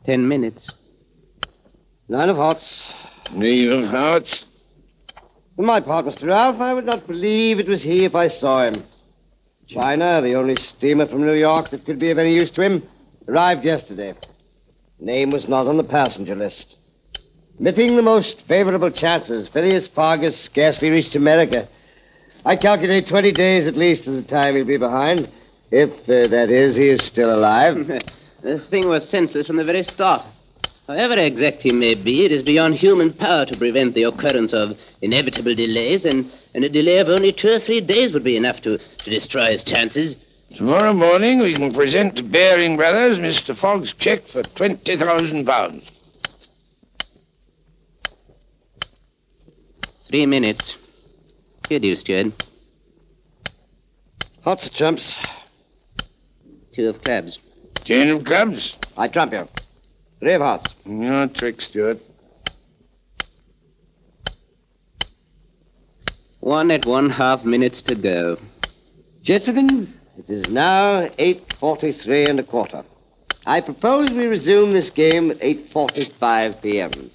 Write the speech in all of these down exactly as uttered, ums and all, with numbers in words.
Ten minutes. Nine of hearts. Knave of hearts. For my part, Mister Ralph, I would not believe it was he if I saw him. China, the only steamer from New York that could be of any use to him, arrived yesterday. Name was not on the passenger list. Admitting the most favorable chances, Phileas Fogg has scarcely reached America. I calculate twenty days at least as the time he'll be behind. If, uh, that is, he is still alive. The thing was senseless from the very start. However exact he may be, it is beyond human power to prevent the occurrence of inevitable delays, and, and a delay of only two or three days would be enough to, to destroy his chances. Tomorrow morning we can present to Baring Brothers Mister Fogg's check for twenty thousand pounds. Three minutes. Here, dear steward. Hearts of trumps. Two of clubs. Ten of clubs. I trump you. Three of hearts. Your trick, Stuart. One at one half minutes to go. Gentlemen, it is now eight forty-three and a quarter. I propose we resume this game at eight forty-five p.m.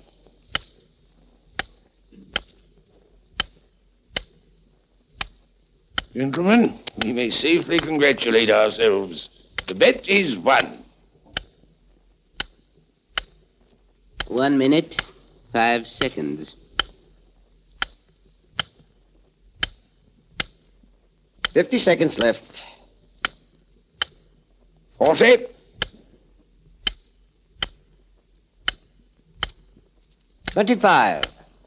Gentlemen, we may safely congratulate ourselves. The bet is won. One minute, five seconds. Fifty seconds left. Forty. Twenty-five.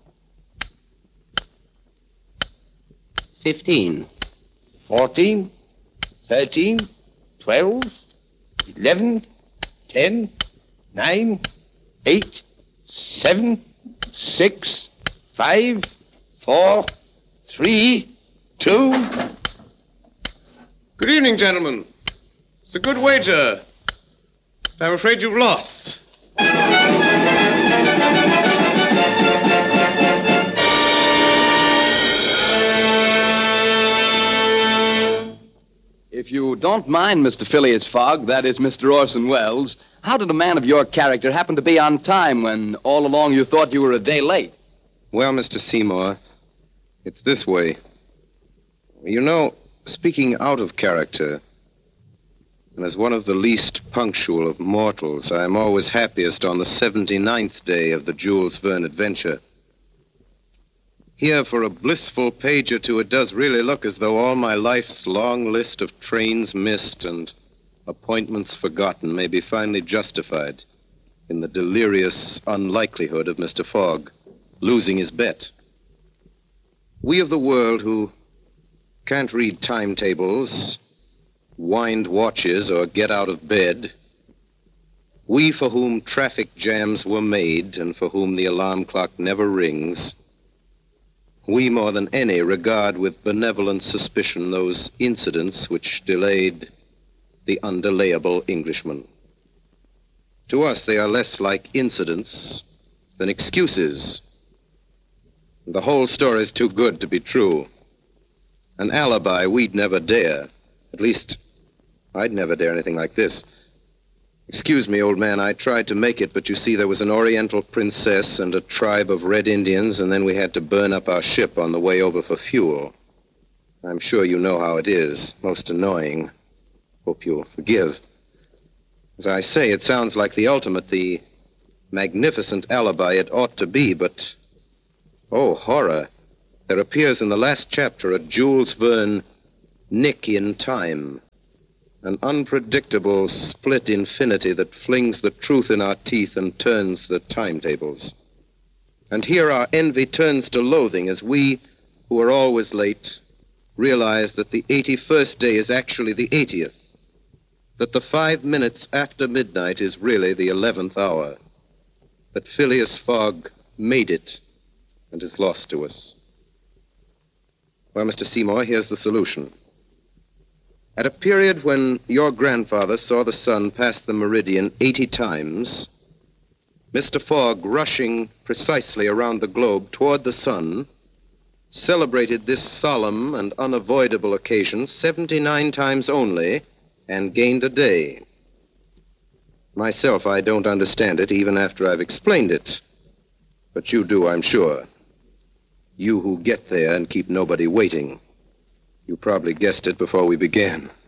Fifteen. Fourteen. Thirteen. Twelve. Eleven. Ten. Nine. Eight. Seven. Six. Five. Four. Three. Two. Good evening, gentlemen. It's a good wager. I'm afraid you've lost. If you don't mind, Mister Phileas Fogg, that is Mister Orson Welles, how did a man of your character happen to be on time when all along you thought you were a day late? Well, Mister Seymour, it's this way. You know, speaking out of character, and as one of the least punctual of mortals, I am always happiest on the seventy-ninth day of the Jules Verne adventure. Here, for a blissful page or two, it does really look as though all my life's long list of trains missed and appointments forgotten may be finally justified in the delirious unlikelihood of Mister Fogg losing his bet. We of the world who can't read timetables, wind watches, or get out of bed, we for whom traffic jams were made and for whom the alarm clock never rings, we more than any regard with benevolent suspicion those incidents which delayed the undelayable Englishman. To us, they are less like incidents than excuses. The whole story's too good to be true. An alibi we'd never dare. At least, I'd never dare anything like this. Excuse me, old man, I tried to make it, but you see there was an Oriental princess and a tribe of Red Indians, and then we had to burn up our ship on the way over for fuel. I'm sure you know how it is. Most annoying. Hope you'll forgive. As I say, it sounds like the ultimate, the magnificent alibi it ought to be, but, oh, horror. There appears in the last chapter a Jules Verne nick in time. An unpredictable split infinity that flings the truth in our teeth and turns the timetables. And here our envy turns to loathing as we, who are always late, realize that the eighty-first day is actually the eightieth, that the five minutes after midnight is really the eleventh hour, that Phileas Fogg made it and is lost to us. Well, Mister Seymour, here's the solution. At a period when your grandfather saw the sun pass the meridian eighty times, Mister Fogg, rushing precisely around the globe toward the sun, celebrated this solemn and unavoidable occasion seventy-nine times only and gained a day. Myself, I don't understand it, even after I've explained it. But you do, I'm sure. You who get there and keep nobody waiting. You probably guessed it before we began.